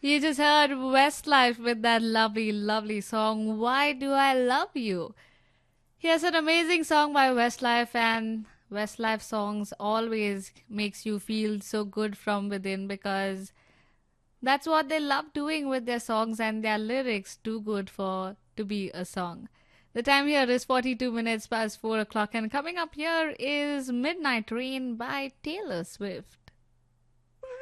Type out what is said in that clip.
You just heard Westlife with that lovely, lovely song, Why Do I Love You? Here's an amazing song by Westlife, and Westlife songs always makes you feel so good from within because that's what they love doing with their songs, and their lyrics too good for to be a song. The time here is 42 minutes past 4 o'clock, and coming up here is Midnight Rain by Taylor Swift.